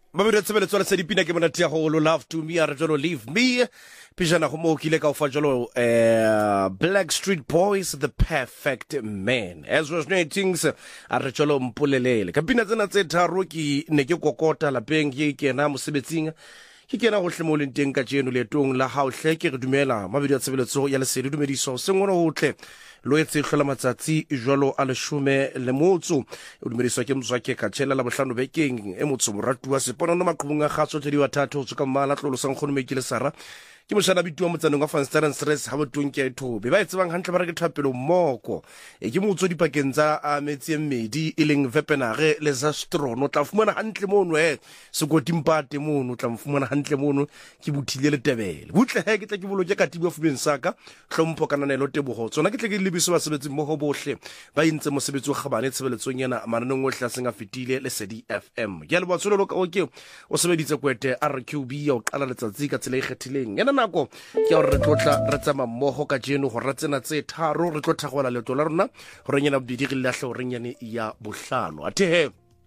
Mabedi tsebele tswala se dipina ke monate ya go love to me are jolo leave me pijana go mo kile ka o fa jolo Black Street Boys the perfect man as was things are jolo mpolelele ka pina tsena tse tharo ke ne ke kokota lapeng ke kena mosebetsing ke kena go hlemoleng teng ka jeno letong la ha o hle ke re dumela mabedi tsebeletso ya lesedi dumediso sengwe go tle lo etse hlola matsatsi jwalo a leshume le motso o dumediswa ke mzwake ka tshela la bohlano bekeng e motso moratu wa sepono no maqhubung a khatso tledi wa thato tsuka mmala tlolo sang khone mekile sara ke moshana bituwa motsaneng wa Fansteren stress ha botong ke thobe ba etsebang hantle ba re ke thapelo mmoko ke motso dipakeng tsa a metsi mmedi ileng Vepenare le za Strono tla fumana hantle mono sekoti mpate mono tla mfumana hantle mono ke buthile le tebele butle ke tla ke boloke ka tibo fubeng saka hlompho kana nelo tebogo tsona ke tle ke lebiso ba sebetsi mo go bohle ba intse mosebetsi o gabane tshebeletsong yana mananeng ohle a senga fetile le Sedi FM ke le batsololo ka oke o sebeditse kwete RQB ya o qala letsatsi ka tsela e kgethileng yana nako ke re tlotla re tsama mmogo ka jeno go ratsena tse tharo re tlotla go la leto la rona go renyana bobedi re lahle go renyane ya bohlano athe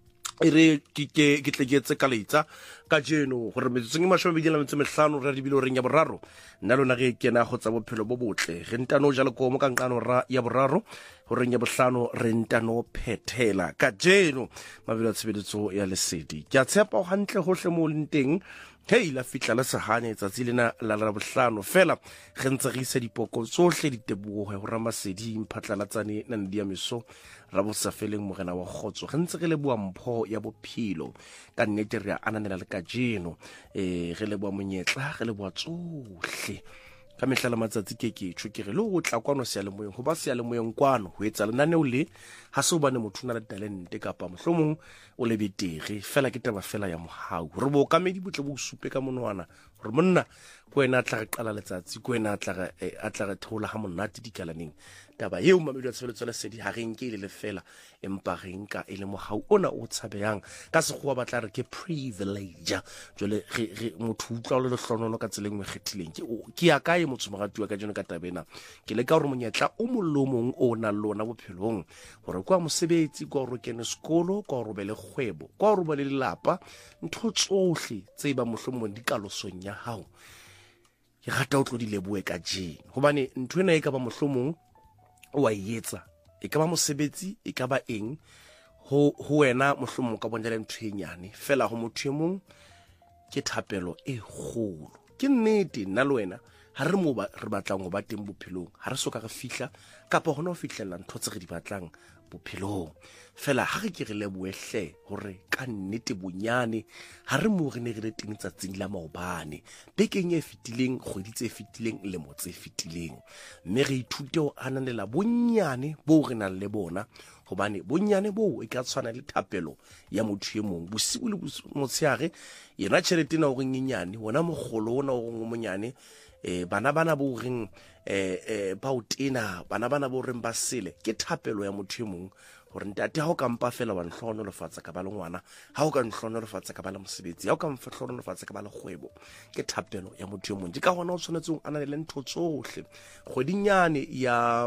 ire ke tleketse ka leitsa ka jeno gore metseng masho bidila metse mehlano re dibile reng ya boraro nna lona ge kena go tsa bophelo bo botle ge ntano jalo ko mo kankano ra ya boraro go reng ya bohlano re ntano phethela ka jeno mabelo tshebeditso ya lesedi ke a tshepa go hantle gohle mo lenteng hey la fitla la sahane tsatsi lena la bohlano fela ge ntse re isa dipoko tsohle ditebogo go ramasedi mphatlalatsane nna dia meso ra bosa feleng mogena wa khotso ge ntse re le bua mpho ya bophelo ka nnete re ananela le ka jeno ge le bua monyetla ge le bua tsohle ka mehlala matsatsi ke tshukere le go tla kwano se ya le moyeng go ba se ya le moyeng kwano go etsa lenane o le ha se o bane motho na le talente kapa mohlomong o le betere fela ke taba fela ya mohau re bo ka medi botle bo supe ka monwana gore monna ko ena tla re qala letsatsi ko ena tla re thola ha monate dikalaneng taba eo mamedi a tsheletso le sedi ha reng ke le fela empa renka ile mohau ona o tshabeyang ka segwa batla re ke privilege jole re motho utlwa le hlonono ka tseleng me kgethileng ke ya kae motho mogatiwa ka jeno ka tabena ke le ka gore monyetla o molomong o na lona bophelong gore kwa mosebetsi kwa go kene sekolo kwa go be le kgwebo kwa go be le lelapa ntho tsohle tse ba mohlomong di kalosong ya hao ke rata o tlo di leboe ka jeno gobane ntho ena e ka ba mohlomong o a etsa e ka ba mosebetsi e ka ba eng ho wena mohlomong ka bonela ntho e nyane fela go motho mong ke thapelo e kgolo ke nnete nna le wena ha re mo ba re batlang go ba teng bophelong ha re soka re fihla kapa hona o fihlella ntho tse re di batlang bophelong fela ha re ke re leboehle hore ka nnete bonyane ha re mo re ne re le teng tsatsing la maobane bekeng e fitileng kgwedi tse fitileng le mo tse fitileng mme re ithute o ananela bonyane bo re nang le bona gobane bonyane bo e ka tshwana le thapelo ya motho e mong bosibu le motsheare yena tšhelete na o reng nyenyane wona mogolo ona o reng monyane bana bo reng ba o tena bana bo reng ba sele ke thapelo ya motho e mong gore ntate ha o ka mpa fela wa nhlono lefatsa ka ba le ngwana ha o ka nhlono lefatsa ka ba le mosebetsi ha o ka mfehlono lefatsa ka ba le kgwebo ke thapelo ya motho e mong di ka gona o tshwanetse o ananele ntho tsohle kgwedinyane ya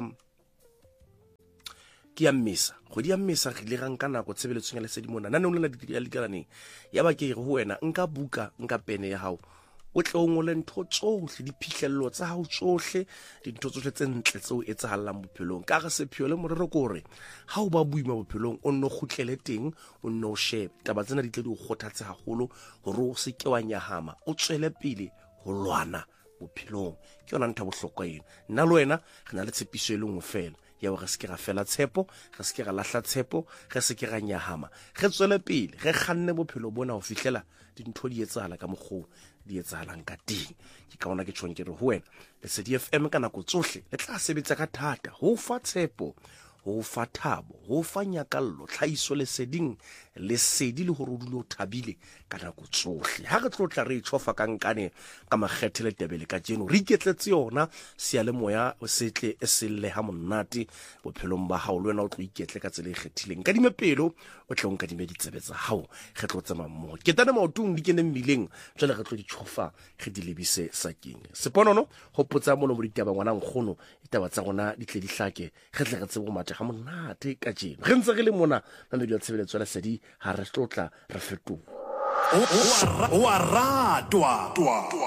ke ya mmisa kgwedi ya mmisa re ile ga nka nako tshebeletsong ya lesedi mona nane o le ya lekalaneng ya ba ke re ho wena nka buka nka pene ya hao o tle o ngole ntho tsohle diphihlello tsa hao tsohle dintho tsohle tse ntle tseo etsahallang bophelong ka ga sepheo le morero kore ha o ba buima bophelong o nno khutlele teng o nno shebe taba tsena di tle di go kgothatse haholo gore o se ke wa nyahama o tswele pele ho lwana bophelong ke yona ntha bohlokwa eno nna le wena re na le tshepiso e le nngwe fela ya re se ke ra fela tshepo re se ke ra lahla tshepo re se ke ra nyahama re tswele pele re kganne bophelo bona ho fihlela dintho di etsahala ka moggo di etsahalang ka teng ke ka ona ke tshwang ke re ho wena le Sedi FM ka nako tsohle le tla sebetsa ka thata ho fa tshepo ho fa thabo ho fa nyakallo tlhaiso leseding lesedi le hore o dule o thabile ka nako tsohle ha re tlotla re tshofa ka nkane ka makgethele tebele ka jeno re iketletse yona se ya le moya o setle e selle ha monate bophelong ba hao le wena o tlo iketle ka tsela e kgethileng ka dimepelo o tle o nka di meditsebe tsa hao ge tlo tsama mmo ke tana maotong di kene mmileng jwale re tlo di tshofa ge di lebise sakeng seponono go potsa mono mo ditaba ngwana nkgono ditaba tsa gona di tle di hlake ge tle re tsebo mate ga monate ka jeno ge ntse re le mona na le di tshebeletso la Sedi ha re tlotla re fetoga o a ratwa